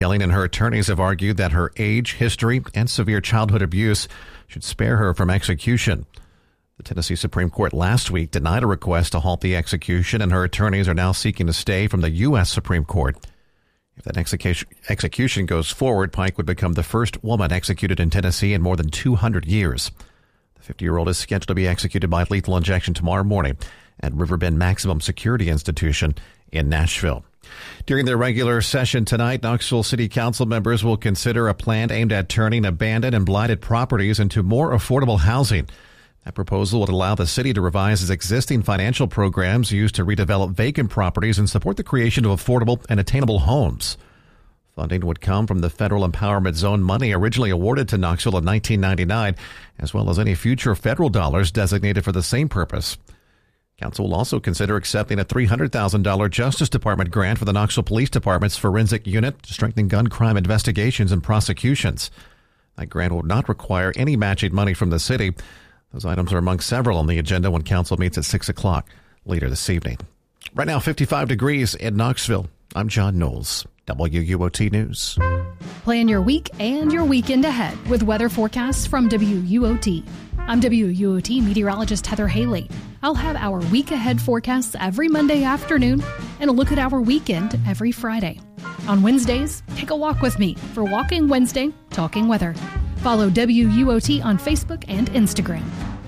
Yelling and her attorneys have argued that her age, history, and severe childhood abuse should spare her from execution. The Tennessee Supreme Court last week denied a request to halt the execution, and her attorneys are now seeking a stay from the U.S. Supreme Court. If that execution goes forward, Pike would become the first woman executed in Tennessee in more than 200 years. The 50-year-old is scheduled to be executed by lethal injection tomorrow morning at Riverbend Maximum Security Institution in Nashville. During their regular session tonight, Knoxville City Council members will consider a plan aimed at turning abandoned and blighted properties into more affordable housing. That proposal would allow the city to revise its existing financial programs used to redevelop vacant properties and support the creation of affordable and attainable homes. Funding would come from the Federal Empowerment Zone money originally awarded to Knoxville in 1999, as well as any future federal dollars designated for the same purpose. Council will also consider accepting a $300,000 Justice Department grant for the Knoxville Police Department's forensic unit to strengthen gun crime investigations and prosecutions. That grant will not require any matching money from the city. Those items are among several on the agenda when Council meets at 6 o'clock later this evening. Right now, 55 degrees in Knoxville. I'm John Knowles, WUOT News. Plan your week and your weekend ahead with weather forecasts from WUOT. I'm WUOT meteorologist Heather Haley. I'll have our week ahead forecasts every Monday afternoon and a look at our weekend every Friday. On Wednesdays, take a walk with me for Walking Wednesday, Talking Weather. Follow WUOT on Facebook and Instagram.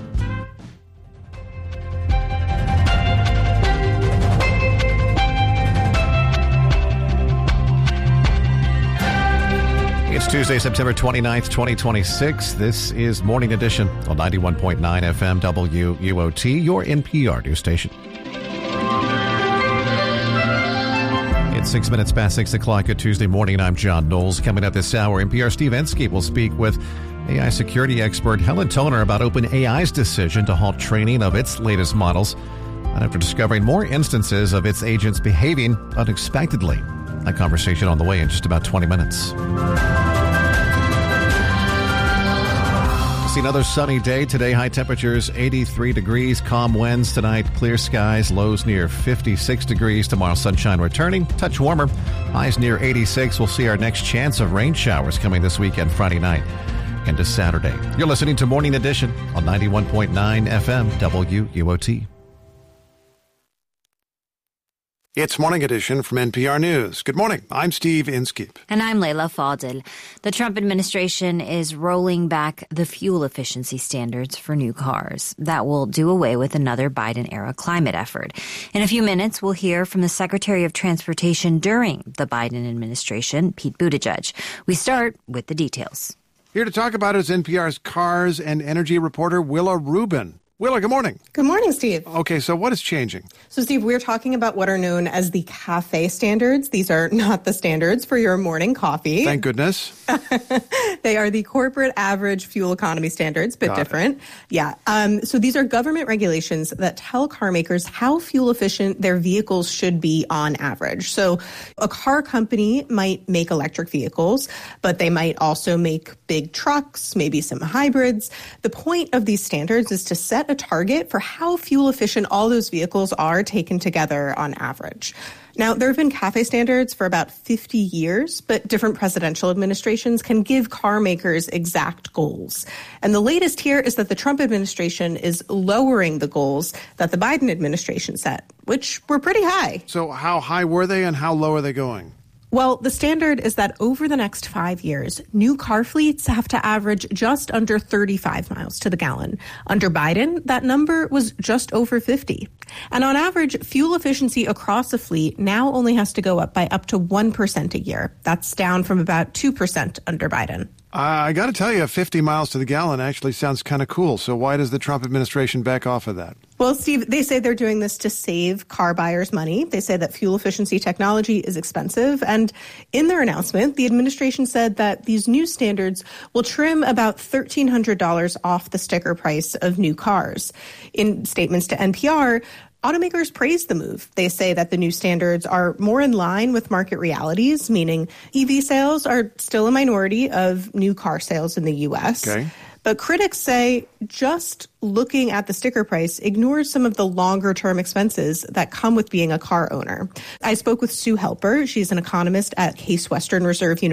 It's Tuesday, September 29th, 2026. This is Morning Edition on 91.9 FM WUOT, your NPR news station. It's 6 minutes past 6 o'clock at Tuesday morning. I'm John Knowles. Coming up this hour, NPR Steve Inskeep will speak with AI security expert Helen Toner about OpenAI's decision to halt training of its latest models, and after discovering more instances of its agents behaving unexpectedly. That conversation on the way in just about 20 minutes. Another sunny day today. High temperatures 83 degrees, calm winds tonight, clear skies, lows near 56 degrees. Tomorrow sunshine returning, touch warmer, highs near 86. We'll see our next chance of rain showers coming this weekend, Friday night into Saturday. You're listening to Morning Edition on 91.9 FM WUOT. It's Morning Edition from NPR News. Good morning. I'm Steve Inskeep. And I'm Layla Fadel. The Trump administration is rolling back the fuel efficiency standards for new cars. That will do away with another Biden-era climate effort. In a few minutes, we'll hear from the Secretary of Transportation during the Biden administration, Pete Buttigieg. We start with the details. Here to talk about it is NPR's cars and energy reporter, Willa Rubin. Willa, good morning. Good morning, Steve. Okay, so what is changing? So, Steve, we're talking about what are known as the CAFE standards. These are not the standards for your morning coffee. Thank goodness. They are the corporate average fuel economy standards, but different. Yeah. So these are government regulations that tell car makers how fuel efficient their vehicles should be on average. So a car company might make electric vehicles, but they might also make big trucks, maybe some hybrids. The point of these standards is to set a target for how fuel efficient all those vehicles are taken together on average. Now, there have been CAFE standards for about 50 years, but different presidential administrations can give car makers exact goals. And the latest here is that the Trump administration is lowering the goals that the Biden administration set, which were pretty high. So how high were they and how low are they going? Well, the standard is that over the next 5 years, new car fleets have to average just under 35 miles to the gallon. Under Biden, that number was just over 50. And on average, fuel efficiency across a fleet now only has to go up by up to 1% a year. That's down from about 2% under Biden. I got to tell you, 50 miles to the gallon actually sounds kind of cool. So why does the Trump administration back off of that? Well, Steve, they say they're doing this to save car buyers money. They say that fuel efficiency technology is expensive. And in their announcement, the administration said that these new standards will trim about $1,300 off the sticker price of new cars. In statements to NPR, automakers praise the move. They say that the new standards are more in line with market realities, meaning EV sales are still a minority of new car sales in the U.S. Okay. But critics say just looking at the sticker price ignores some of the longer-term expenses that come with being a car owner. I spoke with Sue Helper. She's an economist at Case Western Reserve University.